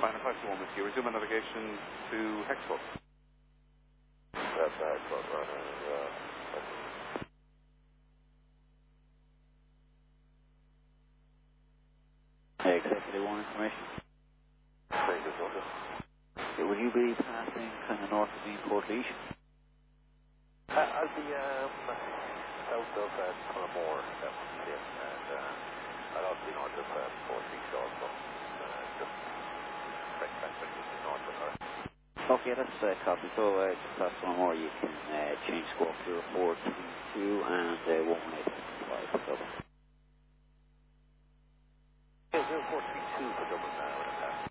Final 521 with you. Resume navigation to Hexport. That's Hexport, running. Executive 1 information. Thank you, Georgia. Okay, will you be passing kind of north of Port Leash? I'll be south of Tullamore, that would be it, and I'll also be north of Port Leash also, just right back north of her. Okay, that's copy. So just past Tullamore, you can change scope to 432 and 118.5. Yeah, 0432 for Dublin.